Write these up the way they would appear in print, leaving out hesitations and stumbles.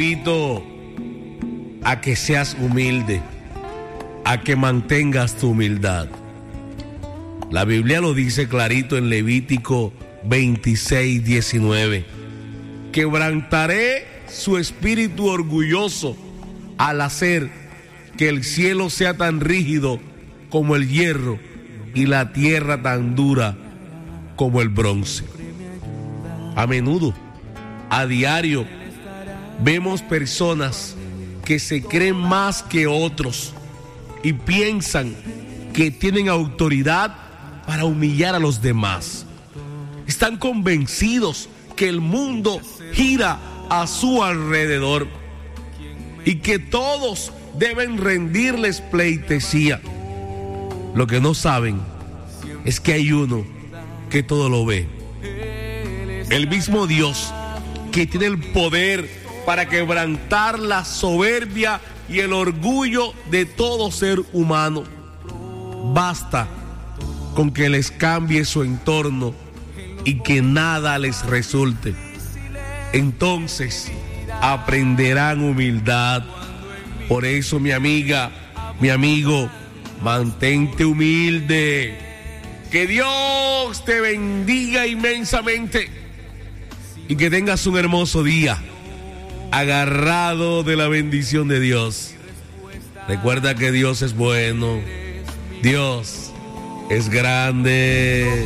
Invito a que seas humilde, a que mantengas tu humildad. La Biblia lo dice clarito en Levítico 26:19. Quebrantaré su espíritu orgulloso al hacer que el cielo sea tan rígido como el hierro y la tierra tan dura como el bronce. A menudo, a diario, vemos personas que se creen más que otros y piensan que tienen autoridad para humillar a los demás. Están convencidos que el mundo gira a su alrededor y que todos deben rendirles pleitesía. Lo que no saben es que hay uno que todo lo ve. El mismo Dios que tiene el poder para quebrantar la soberbia y el orgullo de todo ser humano. Basta con que les cambie su entorno y que nada les resulte. Entonces aprenderán humildad. Por eso, mi amiga, mi amigo, mantente humilde. Que Dios te bendiga inmensamente y que tengas un hermoso día, agarrado de la bendición de Dios. Recuerda que Dios es bueno, Dios es grande.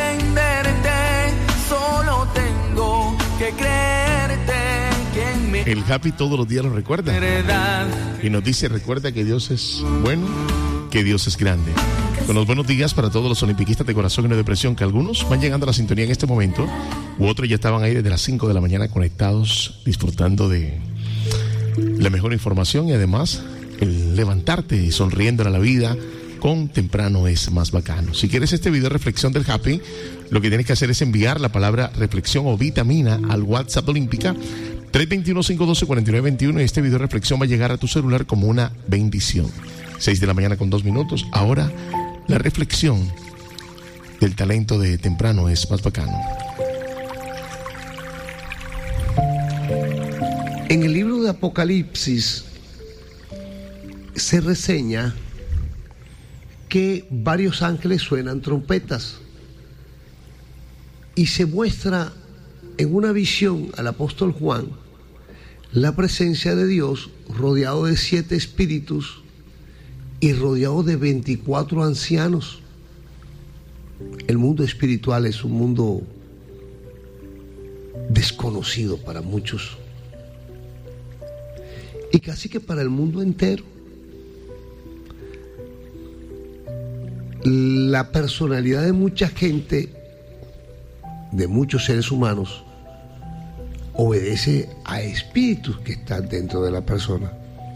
Solo tengo que creerte, que el Happy todos los días lo recuerda y nos dice: recuerda que Dios es bueno, que Dios es grande. Con los buenos días para todos los olimpiquistas de corazón y no de presión, que algunos van llegando a la sintonía en este momento, u otros ya estaban ahí desde las 5 de la mañana conectados, disfrutando de la mejor información y además el levantarte y sonriendo a la vida con temprano es más bacano. Si quieres este video de reflexión del Happy, lo que tienes que hacer es enviar la palabra reflexión o vitamina al WhatsApp Olímpica 321-512-4921 y este video de reflexión va a llegar a tu celular como una bendición. 6 de la mañana con 2 minutos. Ahora la reflexión del talento de temprano es más bacano. En el libro de Apocalipsis se reseña que varios ángeles suenan trompetas y se muestra en una visión al apóstol Juan la presencia de Dios rodeado de 7 espíritus y rodeado de 24 ancianos. El mundo espiritual es un mundo desconocido para muchos y casi que para el mundo entero. La personalidad de mucha gente, de muchos seres humanos, obedece a espíritus que están dentro de la persona.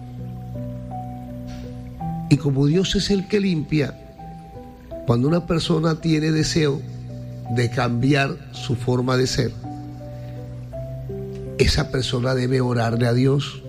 Y como Dios es el que limpia, cuando una persona tiene deseo de cambiar su forma de ser, esa persona debe orarle a Dios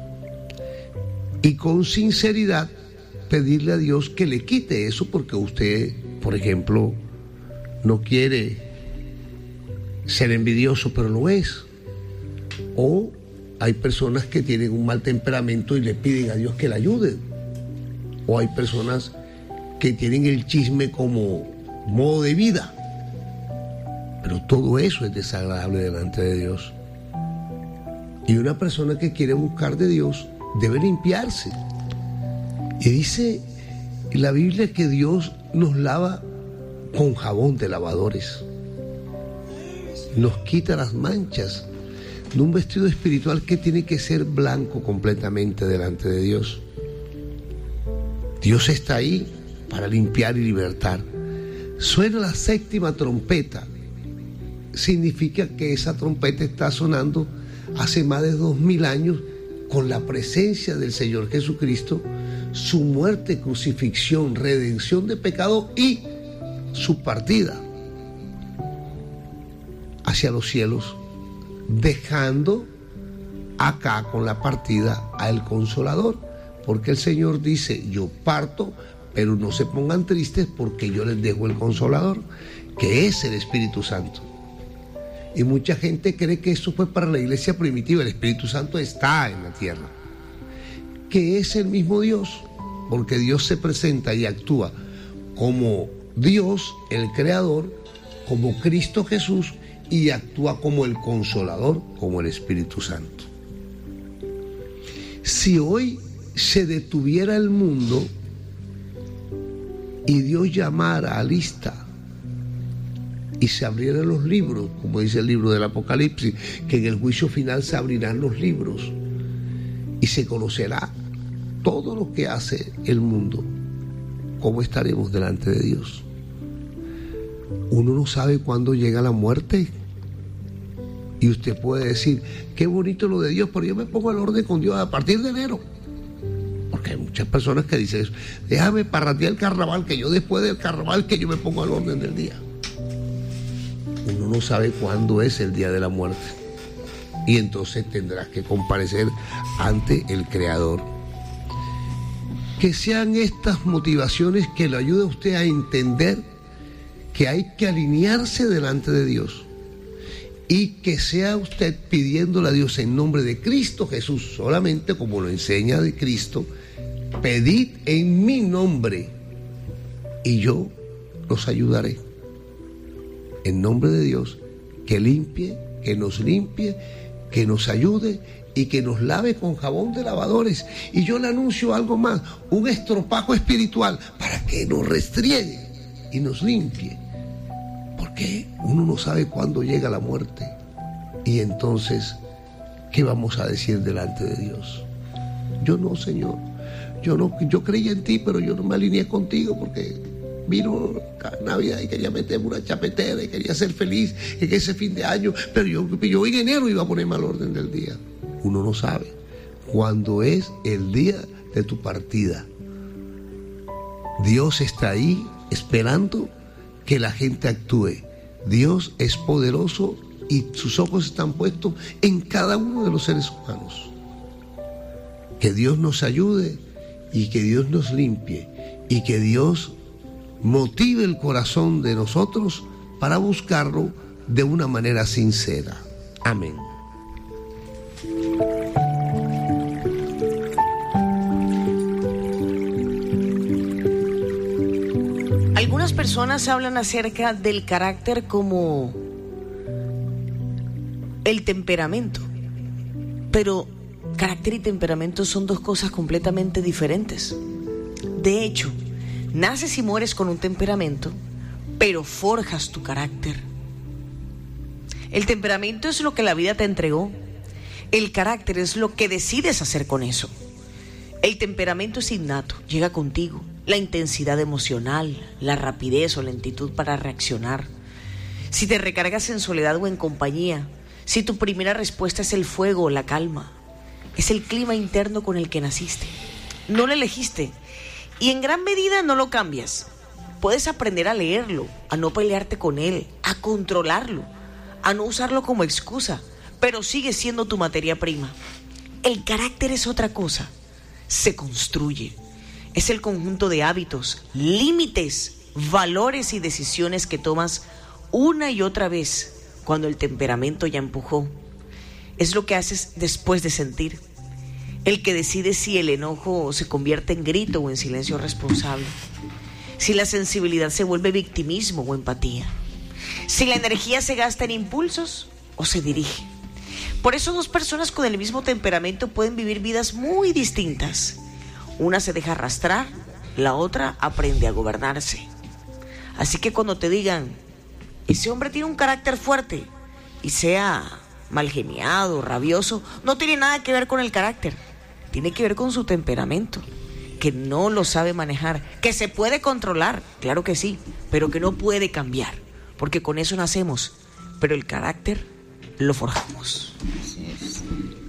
y con sinceridad pedirle a Dios que le quite eso, porque usted, por ejemplo, no quiere ser envidioso, pero lo es. O hay personas que tienen un mal temperamento y le piden a Dios que le ayude. O hay personas que tienen el chisme como modo de vida. Pero todo eso es desagradable delante de Dios. Y una persona que quiere buscar de Dios debe limpiarse. Y dice la Biblia que Dios nos lava con jabón de lavadores. Nos quita las manchas de un vestido espiritual que tiene que ser blanco completamente delante de Dios. Dios está ahí para limpiar y libertar. Suena la 7ª trompeta. Significa que esa trompeta está sonando hace más de 2000 años con la presencia del Señor Jesucristo, su muerte, crucifixión, redención de pecado y su partida hacia los cielos, dejando acá con la partida al Consolador, porque el Señor dice: yo parto, pero no se pongan tristes porque yo les dejo el Consolador, que es el Espíritu Santo. Y mucha gente cree que eso fue para la iglesia primitiva. El Espíritu Santo está en la tierra, que es el mismo Dios, porque Dios se presenta y actúa como Dios, el Creador, como Cristo Jesús, y actúa como el Consolador, como el Espíritu Santo. Si hoy se detuviera el mundo y Dios llamara a lista y se abrieran los libros, como dice el libro del Apocalipsis, que en el juicio final se abrirán los libros y se conocerá todo lo que hace el mundo, ¿cómo estaremos delante de Dios? Uno no sabe cuándo llega la muerte. Y usted puede decir, qué bonito lo de Dios, pero yo me pongo al orden con Dios a partir de enero. Porque hay muchas personas que dicen eso. Déjame parrandear el carnaval, que yo después del carnaval que yo me pongo al orden del día. Uno no sabe cuándo es el día de la muerte. Y entonces tendrás que comparecer ante el Creador. Que sean estas motivaciones que le ayuden a usted a entender que hay que alinearse delante de Dios. Y que sea usted pidiéndole a Dios en nombre de Cristo Jesús, solamente como lo enseña de Cristo, pedid en mi nombre y yo los ayudaré. En nombre de Dios, que limpie, que nos ayude y que nos lave con jabón de lavadores. Y yo le anuncio algo más, un estropajo espiritual para que nos restriegue y nos limpie. Porque uno no sabe cuándo llega la muerte. Y entonces, ¿qué vamos a decir delante de Dios? Yo no, Señor. Yo creía en ti, pero yo no me alineé contigo porque vino Navidad y quería meterme una chapetera y quería ser feliz en ese fin de año. Pero yo en enero iba a ponerme al orden del día. Uno no sabe cuándo es el día de tu partida. Dios está ahí esperando que la gente actúe. Dios es poderoso y sus ojos están puestos en cada uno de los seres humanos. Que Dios nos ayude y que Dios nos limpie y que Dios motive el corazón de nosotros para buscarlo de una manera sincera. Amén. Algunas personas hablan acerca del carácter como el temperamento, pero carácter y temperamento son dos cosas completamente diferentes. De hecho, naces y mueres con un temperamento, pero forjas tu carácter. El temperamento es lo que la vida te entregó. El carácter es lo que decides hacer con eso. El temperamento es innato, llega contigo. La intensidad emocional, la rapidez o lentitud para reaccionar. Si te recargas en soledad o en compañía, si tu primera respuesta es el fuego o la calma, es el clima interno con el que naciste. No lo elegiste y en gran medida no lo cambias. Puedes aprender a leerlo, a no pelearte con él, a controlarlo, a no usarlo como excusa, pero sigue siendo tu materia prima. El carácter es otra cosa, se construye. Es el conjunto de hábitos, límites, valores y decisiones que tomas una y otra vez cuando el temperamento ya empujó. Es lo que haces después de sentir. El que decide si el enojo se convierte en grito o en silencio responsable. Si la sensibilidad se vuelve victimismo o empatía. Si la energía se gasta en impulsos o se dirige. Por eso dos personas con el mismo temperamento pueden vivir vidas muy distintas. Una se deja arrastrar, la otra aprende a gobernarse. Así que cuando te digan, ese hombre tiene un carácter fuerte y sea malgeniado, rabioso, no tiene nada que ver con el carácter. Tiene que ver con su temperamento, que no lo sabe manejar, que se puede controlar, claro que sí, pero que no puede cambiar, porque con eso nacemos, pero el carácter lo forjamos. Así es.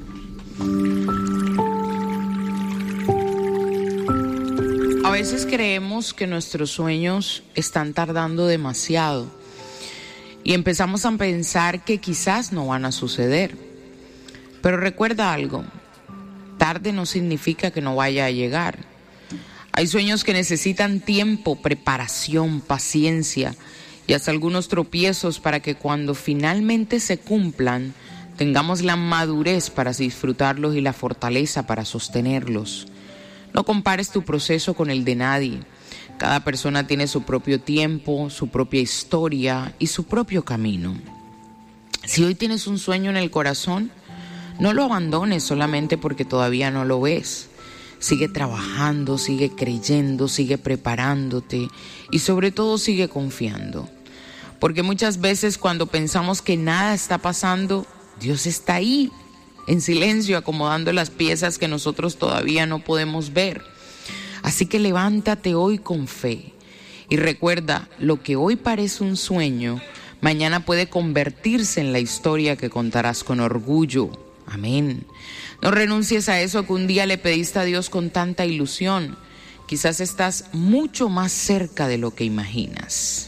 A veces creemos que nuestros sueños están tardando demasiado y empezamos a pensar que quizás no van a suceder. Pero recuerda algo, tarde no significa que no vaya a llegar. Hay sueños que necesitan tiempo, preparación, paciencia y hasta algunos tropiezos para que cuando finalmente se cumplan, tengamos la madurez para disfrutarlos y la fortaleza para sostenerlos. No compares tu proceso con el de nadie. Cada persona tiene su propio tiempo, su propia historia y su propio camino. Si hoy tienes un sueño en el corazón, no lo abandones solamente porque todavía no lo ves. Sigue trabajando, sigue creyendo, sigue preparándote y sobre todo sigue confiando. Porque muchas veces cuando pensamos que nada está pasando, Dios está ahí, en silencio, acomodando las piezas que nosotros todavía no podemos ver. Así que levántate hoy con fe y recuerda, lo que hoy parece un sueño, mañana puede convertirse en la historia que contarás con orgullo. Amén. No renuncies a eso que un día le pediste a Dios con tanta ilusión. Quizás estás mucho más cerca de lo que imaginas.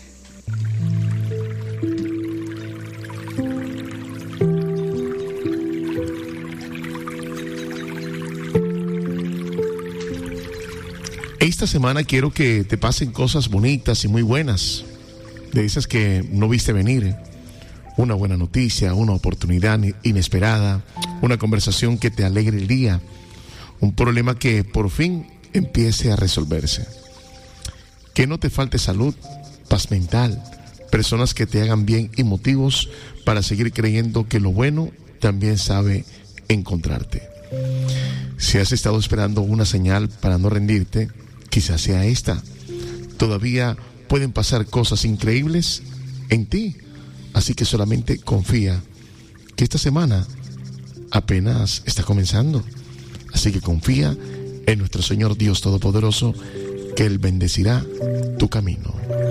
Esta semana quiero que te pasen cosas bonitas y muy buenas, de esas que no viste venir. Una buena noticia, una oportunidad inesperada, una conversación que te alegre el día, un problema que por fin empiece a resolverse. Que no te falte salud, paz mental, personas que te hagan bien y motivos para seguir creyendo que lo bueno también sabe encontrarte. Si has estado esperando una señal para no rendirte, quizás sea esta. Todavía pueden pasar cosas increíbles en ti, así que solamente confía que esta semana apenas está comenzando. Así que confía en nuestro Señor Dios Todopoderoso, que Él bendecirá tu camino.